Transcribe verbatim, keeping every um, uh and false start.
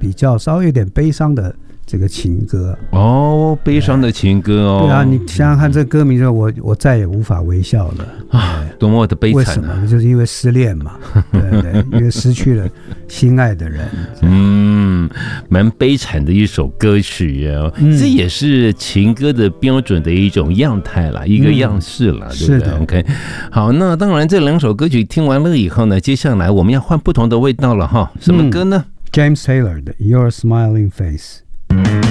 比较稍微有点悲伤的这个情歌。 哦，悲伤的情歌哦。 对啊，你想想看，这歌名说我我再也无法微笑了啊，多么的悲惨啊！ 为什么？就是因为失恋嘛，对不对？因为失去了心爱的人。 嗯，蛮悲惨的一首歌曲啊、嗯，这也是情歌的标准的一种样态啦，一个样式啦，嗯、对不对 ？OK， 好，那当然这两首歌曲听完了以后呢，接下来我们要换不同的味道了哈。什么歌呢、 嗯、？James Taylor 的《Your Smiling Face》。